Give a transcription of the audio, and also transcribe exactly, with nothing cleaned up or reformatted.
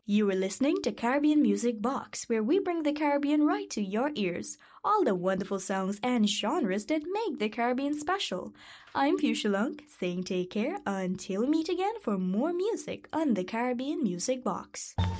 You are listening to Caribbean Music Box, where we bring the Caribbean right to your ears. All the wonderful songs and genres that make the Caribbean special. I'm Fuchsia Lunk, saying take care until we meet again for more music on the Caribbean Music Box.